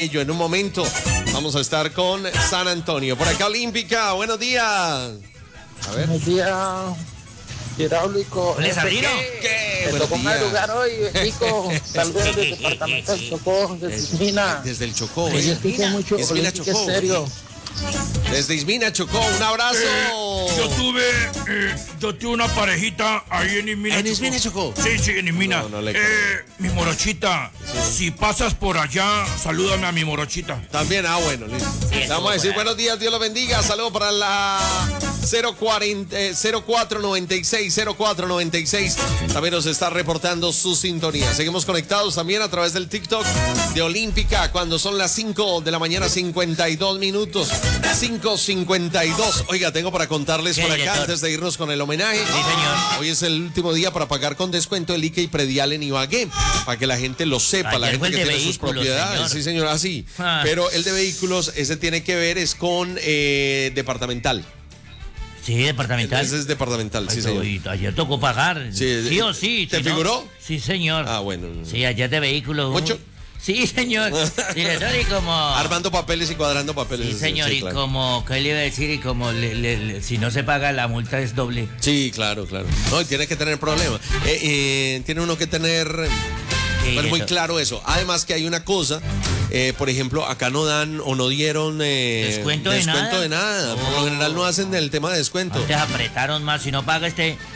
ello. En un momento vamos a estar con San Antonio. Por acá Olímpica, buenos días. A ver. Buenos días, hidráulico. ¿Hola, Sardino? ¿Qué? Me tocó un lugar hoy, Nico. Saludos del departamento del Chocó, desde Ismina. Desde el Chocó. Yo escuché mucho Ismina, Olímpica Chocó. Estéreo. Desde Ismina, Chocó, un abrazo. Yo tuve una parejita ahí en Ismina. ¿En Ismina, Chocó? Sí, en Ismina. No le mi morochita, si pasas por allá, salúdame a mi morochita. También, bueno, listo. Le vamos a decir buenos días, Dios los bendiga. Saludos para la 0496. También nos está reportando su sintonía. Seguimos conectados también a través del TikTok de Olímpica cuando son las 5 de la mañana, 52 minutos. 5:52. Oiga, tengo para contarles por acá antes de irnos con el homenaje. Sí, señor. Hoy es el último día para pagar con descuento el IKE y predial en Ibagué, para que la gente lo sepa, Ayer la gente fue el que de tiene sus vehículos, propiedades. señor. Sí, señor, así. Pero el de vehículos, ese tiene que ver es con departamental. Sí, departamental. Ese es departamental, sí, señor. Ayer tocó pagar. Sí o sí. ¿Te si no- figuró? Sí, señor. Bueno. Sí, ayer de vehículos. ¿Mucho? Sí, señor. Director, y como... Armando papeles y cuadrando papeles. Sí, señor, y claro. como, ¿qué le iba a decir? Y como si no se paga, la multa es doble. Sí, claro. No, y tiene que tener problemas. Tiene uno que tener... Sí, muy eso. claro eso. Además que hay una cosa, por ejemplo, acá no dan o no dieron ¿Descuento de nada? Por lo general no hacen el tema de descuento. Antes apretaron más, si no paga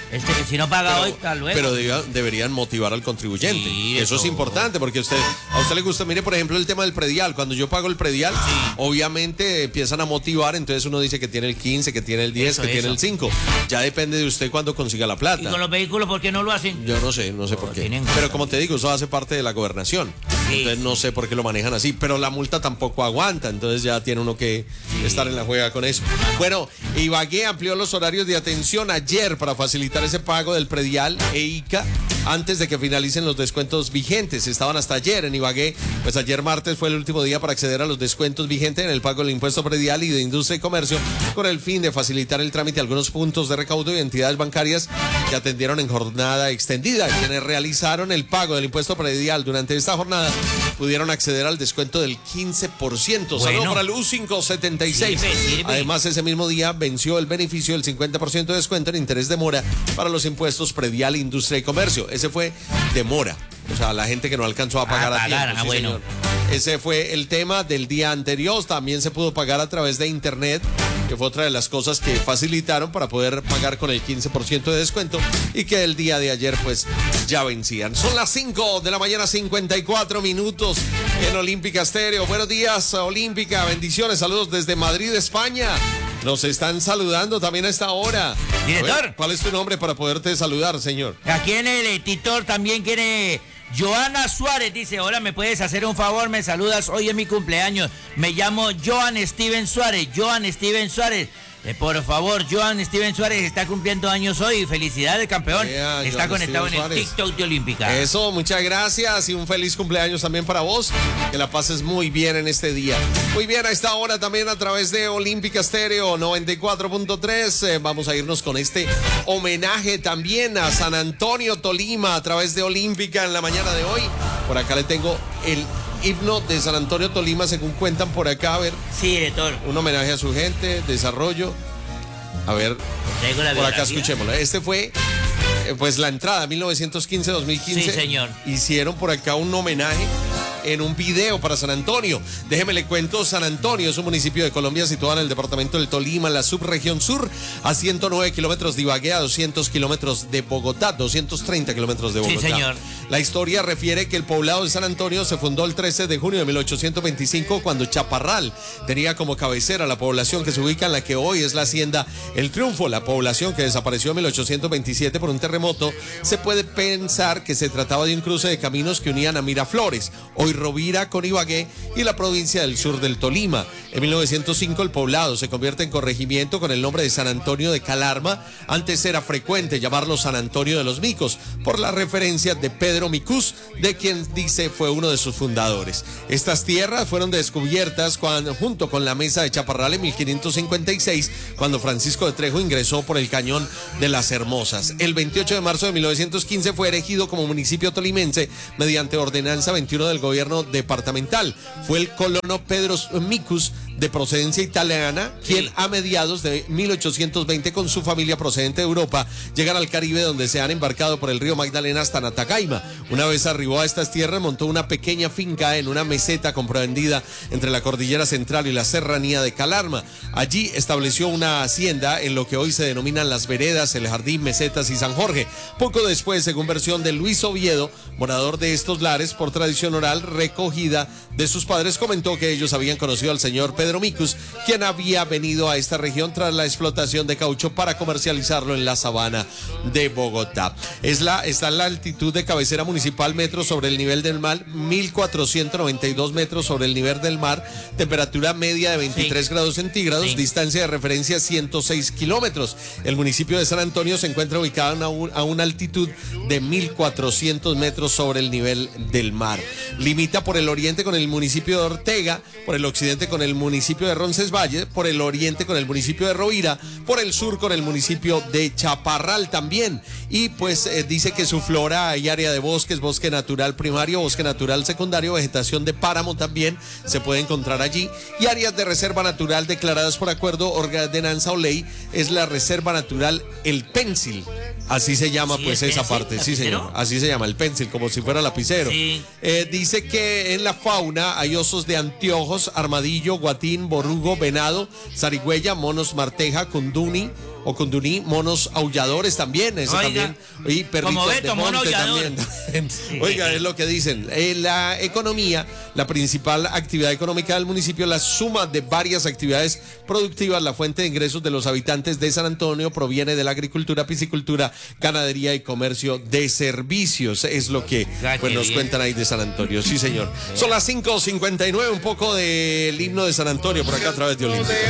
si no paga hoy, tal luego. Pero deberían motivar al contribuyente. Sí, Eso es todo. importante porque a usted le gusta, mire por ejemplo el tema del predial. Cuando yo pago el predial, obviamente empiezan a motivar, entonces uno dice que tiene el 15, que tiene el 10, Eso, que tiene el 5. Ya depende de usted cuando consiga la plata. ¿Y con los vehículos por qué no lo hacen? Yo no sé por qué. tienen Pero cuenta. como te digo, eso hace parte de la gobernación. Sí. Entonces no sé por qué lo manejan así. Pero la multa tampoco aguanta. Entonces ya tiene uno que estar en la juega con eso. Bueno, Ibagué amplió los horarios de atención ayer para facilitar ese pago del predial e ICA antes de que finalicen los descuentos vigentes. Estaban hasta ayer en Ibagué. Pues ayer martes fue el último día para acceder a los descuentos vigentes en el pago del impuesto predial y de industria y comercio con el fin de facilitar el trámite a algunos puntos de recaudo y entidades bancarias que atendieron en jornada extendida. Quienes realizaron el pago del impuesto predial durante esta jornada pudieron acceder al descuento del 15%. Saludos para el U576. Sirve. Además, ese mismo día venció el beneficio del 50% de descuento en interés de mora para los impuestos predial, industria y comercio. Ese fue de mora. O sea, la gente que no alcanzó a pagar a tiempo. Sí, bueno. señor. Ese fue el tema del día anterior. También se pudo pagar a través de internet, que fue otra de las cosas que facilitaron para poder pagar con el 15% de descuento y que el día de ayer pues ya vencían. Son las 5 de la mañana, 54 minutos en Olímpica Estéreo. Buenos días, Olímpica. Bendiciones, saludos desde Madrid, España. Nos están saludando también a esta hora. Director. A ver, ¿cuál es tu nombre para poderte saludar, señor? Aquí en el editor también quiere... Joana Suárez dice, hola, ¿me puedes hacer un favor? Me saludas, hoy es mi cumpleaños. Me llamo Joan Steven Suárez. Por favor, Joan Steven Suárez está cumpliendo años hoy. Felicidades, campeón. Está Joan conectado Steven en el Suárez. TikTok de Olímpica. Eso, muchas gracias y un feliz cumpleaños también para vos. Que la pases muy bien en este día. Muy bien, a esta hora también a través de Olímpica Estéreo 94.3. Vamos a irnos con este homenaje también a San Antonio, Tolima, a través de Olímpica en la mañana de hoy. Por acá le tengo el himno de San Antonio, Tolima, según cuentan por acá. A ver, Sí, director. un homenaje a su gente, desarrollo. A ver, Traigo la por acá biografía. escuchémoslo. Este fue pues la entrada 1915-2015. Sí, señor. Hicieron por acá un homenaje en un video para San Antonio. Déjeme le cuento, San Antonio es un municipio de Colombia situado en el departamento del Tolima, en la subregión sur, a 109 kilómetros de Ibagué, a 200 kilómetros de Bogotá, 230 kilómetros de Bogotá. Sí, señor. La historia refiere que el poblado de San Antonio se fundó el 13 de junio de 1825 cuando Chaparral tenía como cabecera la población que se ubica en la que hoy es la hacienda El Triunfo. La población que desapareció en 1827 por un terremoto, se puede pensar que se trataba de un cruce de caminos que unían a Miraflores, hoy Rovira, con Ibagué y la provincia del sur del Tolima. En 1905 el poblado se convierte en corregimiento con el nombre de San Antonio de Calarma. Antes era frecuente llamarlo San Antonio de los Micos por la referencia de Pedro Micús, de quien dice fue uno de sus fundadores. Estas tierras fueron descubiertas junto con la mesa de Chaparral en 1556, cuando Francisco de Trejo ingresó por el cañón de Las Hermosas. El 28 de marzo de 1915 fue erigido como municipio tolimense mediante ordenanza 21 del gobierno gobierno departamental. Fue el colono Pedro Micus, de procedencia italiana, quien a mediados de 1820 con su familia procedente de Europa llegan al Caribe, donde se han embarcado por el río Magdalena hasta Natagaima. Una vez arribó a estas tierras, montó una pequeña finca en una meseta comprendida entre la cordillera central y la serranía de Calarma. Allí estableció una hacienda en lo que hoy se denominan Las Veredas, El Jardín, Mesetas y San Jorge. Poco después, según versión de Luis Oviedo, morador de estos lares, por tradición oral recogida de sus padres, comentó que ellos habían conocido al señor Pedro Micus, quien había venido a esta región tras la explotación de caucho para comercializarlo en la sabana de Bogotá. Está en la altitud de cabecera municipal, metros sobre el nivel del mar, 1492 metros sobre el nivel del mar, temperatura media de 23 grados centígrados, distancia de referencia 106 kilómetros. El municipio de San Antonio se encuentra ubicado a una altitud de 1400 metros sobre el nivel del mar. Limita por el oriente con el municipio de Ortega, por el occidente con el municipio de Roncesvalles, por el oriente con el municipio de Rovira, por el sur con el municipio de Chaparral también. Y pues dice que su flora, hay área de bosques, bosque natural primario, bosque natural secundario, vegetación de páramo también se puede encontrar allí, y áreas de reserva natural declaradas por acuerdo, ordenanza o ley. Es la reserva natural El Pénsil. Así se llama, sí, pues esa parte, ¿lapicero? Sí señor, así se llama, El Pénsil, como si fuera lapicero. Sí. Dice que en la fauna hay osos de anteojos, armadillo, guatín, borrugo, venado, zarigüeya, monos marteja, cunduní, monos aulladores también, ese también, y perritos de monte también. Oiga, es lo que dicen. La economía, la principal actividad económica del municipio, la suma de varias actividades productivas, la fuente de ingresos de los habitantes de San Antonio proviene de la agricultura, piscicultura, ganadería y comercio de servicios. Es lo que pues, nos cuentan ahí de San Antonio. Sí, señor. Son las 5:59, un poco del himno de San Antonio por acá a través de Olímpico.